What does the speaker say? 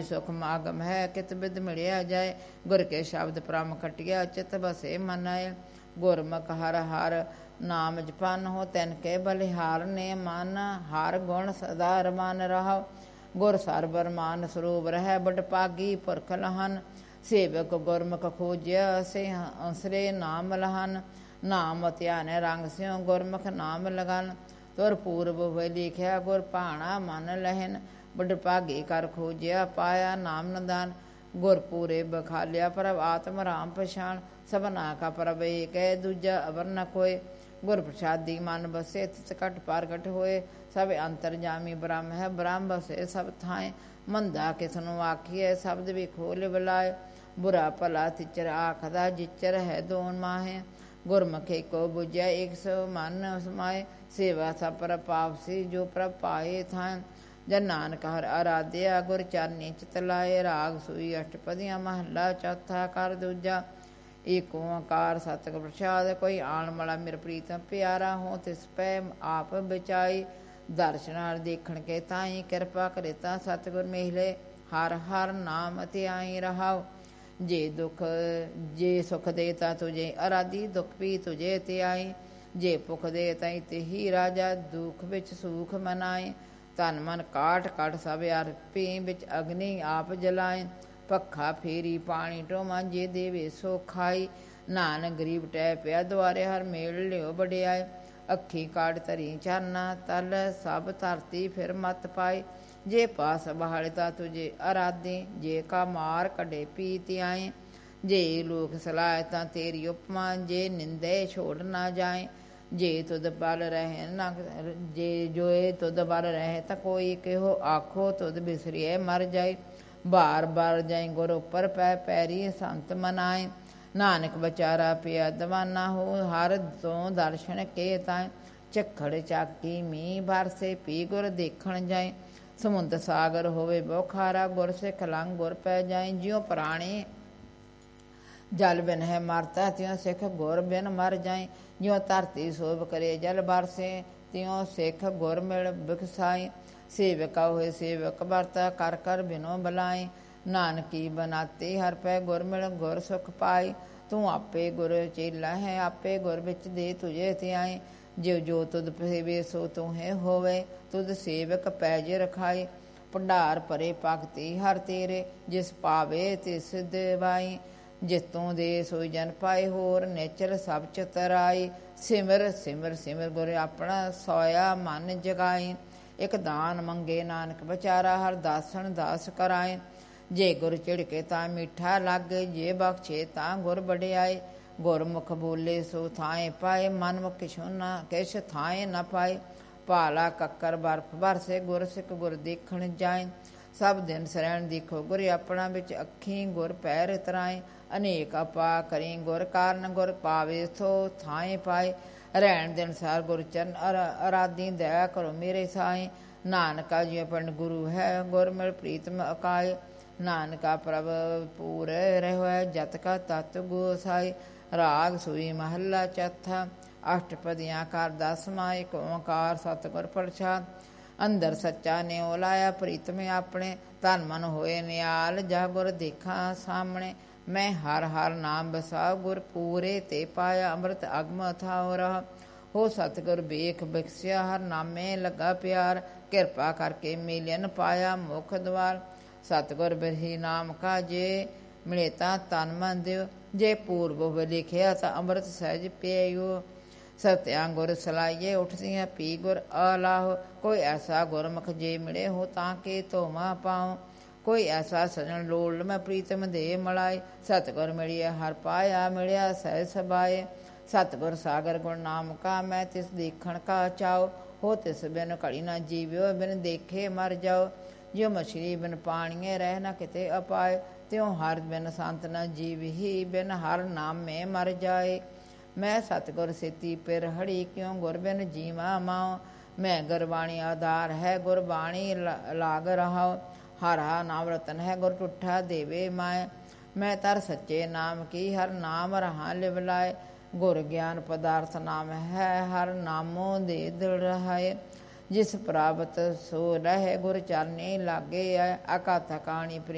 सुख मागम है, कित बिद मिलिया जाए। गुर के शब्द परम खटिया, चित बसे मन आए। गुरमुख हर हर नाम जपन हो, तैन के बलिहार ने मन। हर गुण सदा रमान रहो, गुर सरबर मान स्वरूप रह। बड़ पागी पुरख लहन, सेवक गुरमुख खोजिया से अंसरे नाम लहन। नाम ध्यान रंग स्यों, गुरमुख नाम लगन। तुर पूर्व हुए लिखिया, गुर भाणा मन लहन। बड़ भागी कर खोजिया, पाया नाम नदान। गुर पूरे बखालिया, प्रभ आत्म राम पछाण। सबना का प्रभ एक है, दूजा अवर न कोय। गुर प्रसादी मन बसे, तित कट प्रगट होए। सब अंतरजामी ब्रह्म है, ब्रह्म बसे सब थाएं। मंदा किसनु आखिए, शब्द भी खोल बुलाए। बुरा भला तिचर आखदा, जिचर है दोन माहे। गुरमुखे को बुझिया, एक सौ मन समाए। सेवा सब पर पावसी, जो प्रभ पाए थाएं। जन नानक हर आराध्या, गुर चरनी चित लाए। राग सूई अष्टपदियाँ, महला चौथा कर दूजा। एक ओंकार सतगुर प्रसाद, कोई आन वाला मेरे प्रीतम प्यारा हो। तिस पै आप बचाई, दर्शनार देखण के ताई। कृपा करेता सतगुर मेले, हर हर नाम ध्याई रहाओ। जे सुख देता तुझे आराधी, दुख भी तुझे त्याई। जे भुख दे तई तेही राजा, दुख विच सुख मनाए। तन मन काट काट सब अर्पी, बिच अग्नि आप जलाए। पखा फेरी पानी टोमा, जे देवे सो खाई। नानक गरीब टह पिया, द्वारे हर मेल लियो बड़ियाए। अखी काट तरी चरना, तल सब धरती फिर मत पाए। जे पास बहालता तुझे आराधे, जे का मार कड़े पीत आए। जे लोक सलाह तां तेरी उपमा, जे निंदे छोड़ ना जाए। जे तुद बल रहे न, जे जोए तुद बल रहे त कोई कहो आखो, तुद बिसरिए मर जाए। बार बार जाए गुर उपर पै, पैरी संत मनाए। नानक बचारा पिया दवाना हो, हर तो दर्शन के ताए। झखड़ चाकी मींह बरसे, पी गुर देखण जाए। समुंद सागर होवे बोखारा, गुर सिख लंघ गुर पै जाए। ज्यों प्राणी जल बिन है मरता, त्यों सिख गुर बिन मर जाए। ज्यों धरती शोभ करे जल बरसे, त्यों सिख गुर मिल बिकसाए। सेवका होए सेवक बरता, कर कर बिनो बलाए। नानकी बनाते हर पै, गुर मिल गुर सुख पाए। तू आपे गुर चेला है, आपे गुर बिच दे तुझे त्याए। जो जो तुद सेवे सो तुहे होवे, तुद सेवक पैज रखाए। भंडार भरे भगति हर तेरे, जिस पावे तिस देवाई। जिस तू दे सोई जन पाए, होर नेचर सब चतराई। सिमर सिमर सिमर गुर अपना, सोया मन जगाए। एक दान मंगे नानक बचारा, हर दासन दास कराए। जे गुर चिड़के तां मीठा लागे, जे बख्शे तां गुर बड़ियाए। गुरमुख बोले सो थाए पाए, मनमुख किश थाए न पाए। पाला कक्कर बर्फ बरसे, गुर सिख गुर देखण जाए। सब दिन सरैण देखो गुर अपना, बिच अखी गुर पैर तराए। अनेक अपा करी गुर कारण, गुर पावे सो थाए पाए। रहण दिन सार गुर चरण आराधी, दया करो मेरे साए। नानका जी अपन गुरु है, गुर मिल प्रीतम अकाए। नानका प्रभ पूर रहो है, जत का तत गोसाई। राग सूई महला चौथा, अष्टपदियाँ कर दसवां। एक ओंकार सतगुर प्रसाद। अंदर सच्चा ने ओलाया, प्रीतम अपने। तन मन होए नियाल, जा गुर देखा सामने। मैं हर हर नाम बसा, गुर पूरे ते पाया। अमृत अगम अथाओ रहा, हो सतगुर बेख बख्सिया। हर नामे लगा प्यार, किरपा करके मिलन पाया मुख द्वार। सतगुर बिरही नाम का, जे मिले तां तन मन दियो। जे पूर्व होवे लिखिया, तां अमृत सहज पियो। सत्या गुर सलाइए, उठदियाँ पी गुर अलाहो। कोई ऐसा गुरमुख जे मिले हो, तां के धोवा पाओ। कोई ऐसा सजन लोल मैं प्रीतम दे मलाए। सतगुर मिलिया हर पाया, मिलिया सह सबाए। सतगुर सागर गुण नाम का, मैं तिस देखण का चाओ। हो तिस बिन घड़ी ना जीव्यो, बिन देखे मर जाओ। जो मछली बिन पाणिए रह न किते अपाए, त्यों हर बिन संत न जीव ही, बिन हर नाम में मर जाए। मैं सतगुर सेती पिर हड़ी, क्यों गुर बिन जीवा माओ। मैं गुरबाणी आधार है, गुरबाणी लाग रहाओ। हर हर नाम रतन है, गुर टूठा देवे माए। मैं तर सच्चे नाम की, हर नाम रहा लिव लाए। गुर ज्ञान पदार्थ नाम है, हर नामों दे दिल रहाए। जिस प्राप्त सो रहे, गुर चरनी लागे आए। अकाथा काणी